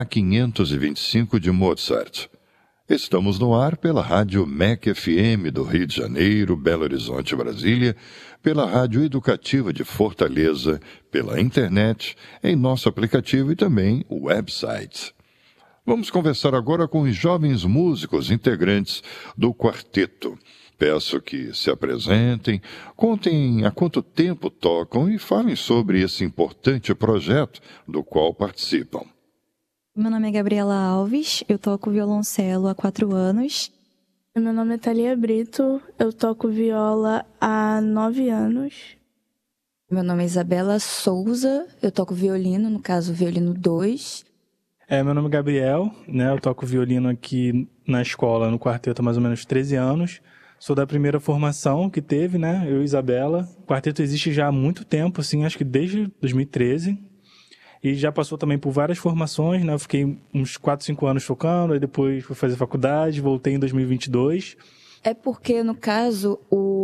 525 de Mozart. Estamos no ar pela Rádio MEC FM do Rio de Janeiro, Belo Horizonte, Brasília, pela Rádio Educativa de Fortaleza, pela internet, em nosso aplicativo e também website. Vamos conversar agora com os jovens músicos integrantes do quarteto. Peço que se apresentem, contem há quanto tempo tocam e falem sobre esse importante projeto do qual participam. Meu nome é Gabriela Alves, eu toco violoncelo há 4 anos. Meu nome é Thalia Brito, eu toco viola há 9 anos. Meu nome é Isabela Souza, eu toco violino, no caso violino 2. Meu nome é Gabriel, eu toco violino aqui na escola, no quarteto há mais ou menos 13 anos. Sou da primeira formação que teve, eu e Isabela. O quarteto existe já há muito tempo, acho que desde 2013. E já passou também por várias formações, Eu fiquei uns 4, 5 anos tocando, aí depois fui fazer faculdade, voltei em 2022. É porque, no caso,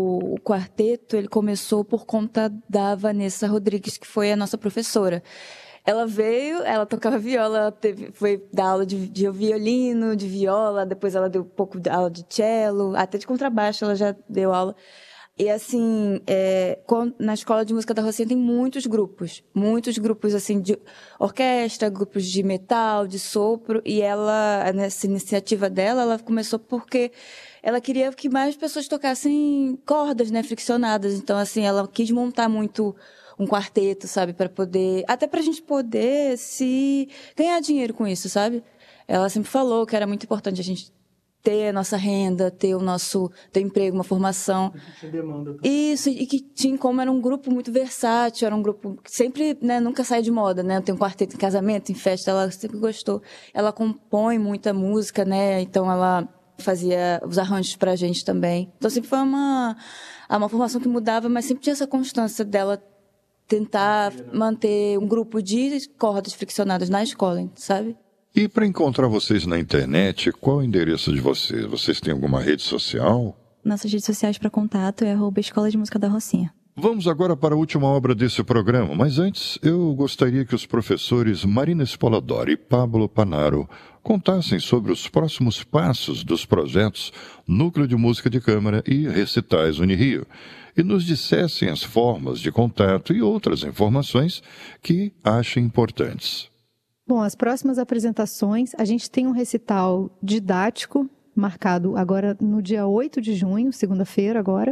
o quarteto ele começou por conta da Vanessa Rodrigues, que foi a nossa professora. Ela veio, ela tocava viola, foi dar aula de violino, de viola, depois ela deu um pouco de aula de cello, até de contrabaixo ela já deu aula. E assim, na Escola de Música da Rocinha tem muitos grupos assim, de orquestra, grupos de metal, de sopro, e ela, nessa iniciativa dela, ela começou porque ela queria que mais pessoas tocassem cordas, friccionadas. Então, assim, ela quis montar muito um quarteto, sabe, até pra gente poder se ganhar dinheiro com isso, sabe? Ela sempre falou que era muito importante a gente ter a nossa renda, ter emprego, uma formação. Tinha demanda. Isso, e que como era um grupo muito versátil, era um grupo que sempre, nunca sai de moda, Tem um quarteto em casamento, em festa, ela sempre gostou. Ela compõe muita música, então ela fazia os arranjos pra gente também. Então sempre foi uma formação que mudava, mas sempre tinha essa constância dela tentar manter um grupo de cordas friccionadas na escola, sabe? E para encontrar vocês na internet, qual é o endereço de vocês? Vocês têm alguma rede social? Nossas redes sociais para contato é @Escola de Música da Rocinha. Vamos agora para a última obra desse programa, mas antes eu gostaria que os professores Marina Spoladori e Pablo Panaro contassem sobre os próximos passos dos projetos Núcleo de Música de Câmara e Recitais Unirio e nos dissessem as formas de contato e outras informações que achem importantes. Bom, as próximas apresentações, a gente tem um recital didático marcado agora no dia 8 de junho, segunda-feira agora,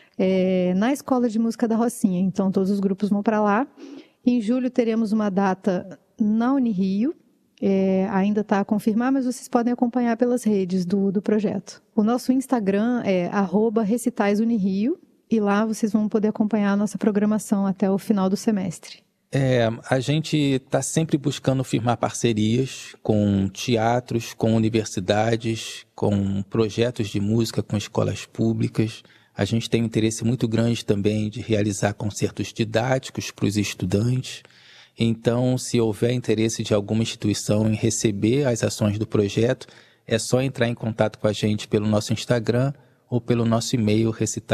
na Escola de Música da Rocinha. Então, todos os grupos vão para lá. Em julho teremos uma data na Unirio, ainda está a confirmar, mas vocês podem acompanhar pelas redes do projeto. O nosso Instagram é @recitaisunirio e lá vocês vão poder acompanhar a nossa programação até o final do semestre. A gente está sempre buscando firmar parcerias com teatros, com universidades, com projetos de música, com escolas públicas. A gente tem um interesse muito grande também de realizar concertos didáticos para os estudantes. Então, se houver interesse de alguma instituição em receber as ações do projeto, é só entrar em contato com a gente pelo nosso Instagram ou pelo nosso e-mail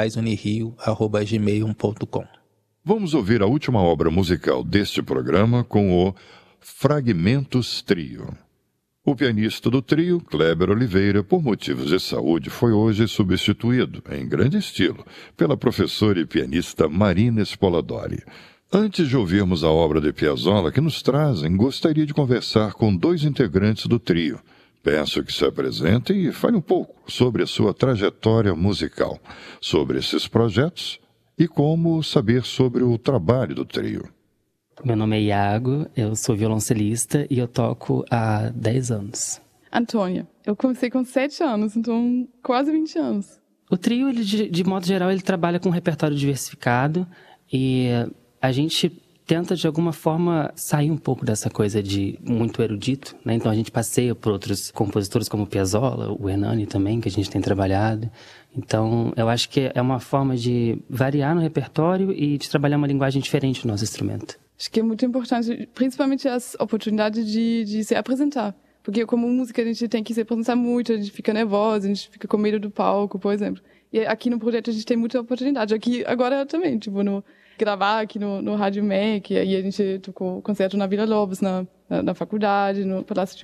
recitaisunirio@gmail.com. Vamos ouvir a última obra musical deste programa com o Fragmentos Trio. O pianista do trio, Kleber Oliveira, por motivos de saúde, foi hoje substituído, em grande estilo, pela professora e pianista Marina Spoladori. Antes de ouvirmos a obra de Piazzolla que nos trazem, gostaria de conversar com 2 integrantes do trio. Peço que se apresentem e fale um pouco sobre a sua trajetória musical, sobre esses projetos e como saber sobre o trabalho do trio. Meu nome é Iago, eu sou violoncelista e eu toco há 10 anos. Antônia, eu comecei com 7 anos, então quase 20 anos. O trio, ele, de modo geral, ele trabalha com um repertório diversificado e a gente tenta, de alguma forma, sair um pouco dessa coisa de muito erudito, Então a gente passeia por outros compositores como Piazzolla, o Hernani também, que a gente tem trabalhado. Então, eu acho que é uma forma de variar no repertório e de trabalhar uma linguagem diferente no nosso instrumento. Acho que é muito importante, principalmente as oportunidades de se apresentar. Porque como música a gente tem que se apresentar muito, a gente fica nervosa, a gente fica com medo do palco, por exemplo. E aqui no projeto a gente tem muita oportunidade. Aqui agora também, gravar aqui no Rádio MEC, aí a gente tocou concerto na Vila Lobos, na faculdade, no Palácio de